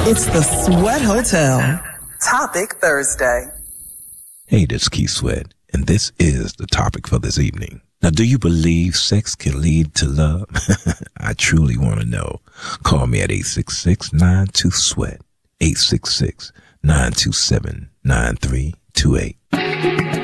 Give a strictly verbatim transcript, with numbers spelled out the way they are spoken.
It's the Sweat Hotel. Topic Thursday. Hey, this is Keith Sweat, and this is the topic for this evening. Now, do you believe sex can lead to love? I truly want to know. Call me at eight six six, nine two, SWEAT, eight six six, nine two seven, nine three two eight.